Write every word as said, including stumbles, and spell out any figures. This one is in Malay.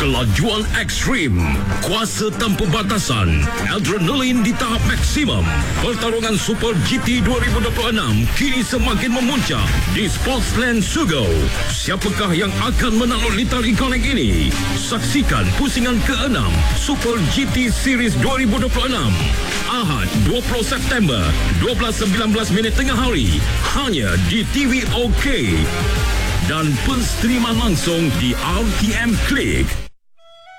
Kelajuan ekstrim, kuasa tanpa batasan, adrenalin di tahap maksimum. Pertarungan Super G T dua ribu dua puluh enam kini semakin memuncak di Sportsland Sugo. Siapakah yang akan menakluk litar ikonik ini? Saksikan pusingan keenam Super G T Series dua ribu dua puluh enam. Ahad dua puluh September dua belas sembilan belas minit tengah hari, hanya di T V OK dan penstriman langsung di R T M Click.